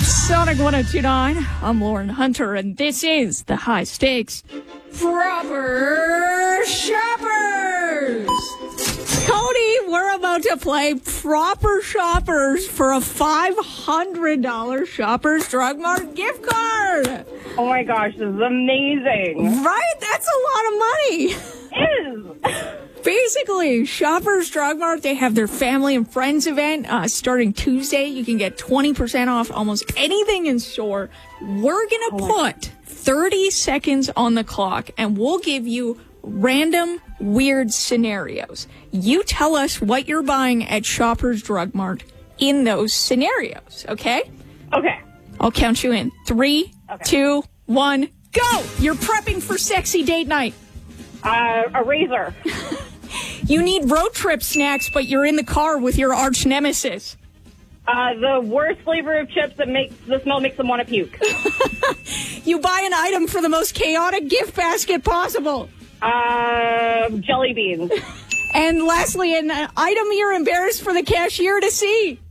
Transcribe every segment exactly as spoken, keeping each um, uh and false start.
Sonic one oh two point nine. I'm Lauren Hunter, and this is the High Stakes Proper Shoppers. Cody, we're about to play Proper Shoppers for a five hundred dollars Shoppers Drug Mart gift card. Oh my gosh, this is amazing. Right? That's a lot of money. It is. Basically, Shoppers Drug Mart, they have their family and friends event uh, starting Tuesday. You can get twenty percent off almost anything in store. We're going to put thirty seconds on the clock, and we'll give you random weird scenarios. You tell us what you're buying at Shoppers Drug Mart in those scenarios, okay? Okay. I'll count you in. Three, Okay. two, one, go! You're prepping for sexy date night. Uh, a razor. You need road trip snacks, but you're in the car with your arch nemesis. Uh, the worst flavor of chips that makes the smell makes them want to puke. You buy an item for the most chaotic gift basket possible. Uh, jelly beans. And lastly, an uh, item you're embarrassed for the cashier to see.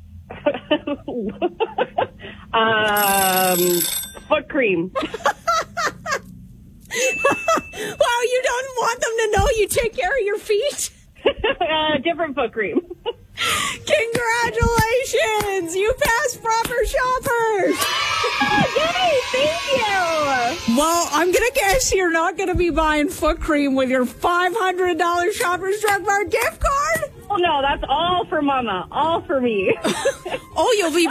um, foot cream. Wow, you don't want them to know you take care of your feet? uh, different foot cream. Congratulations! You passed Proper Shoppers! Yay, thank you! Well, I'm going to guess you're not going to be buying foot cream with your five hundred dollars Shoppers Drug Mart gift card? Oh no, that's all for Mama. All for me. Oh, you'll be